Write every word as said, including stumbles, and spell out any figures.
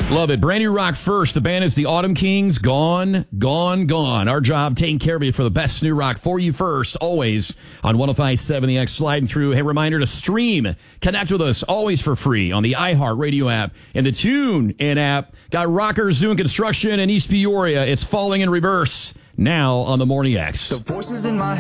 Love it. Brand new rock first. The band is the Autumn Kings. Gone, gone, gone. Our job taking care of you for the best new rock for you first, always on one oh five point seven The X, sliding through. Hey, reminder to stream. Connect with us always for free on the iHeartRadio app and the TuneIn app. Got rockers doing construction in East Peoria. It's Falling in Reverse now on the Morning X. The voices in my